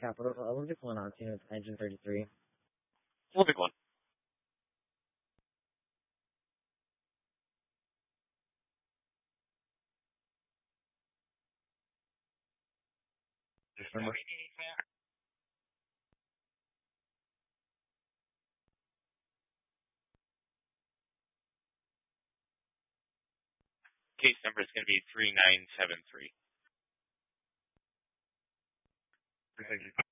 Capital Olympic 1 on scene with engine 33. Olympic 1. December. Case number is going to be 3973. Thank you.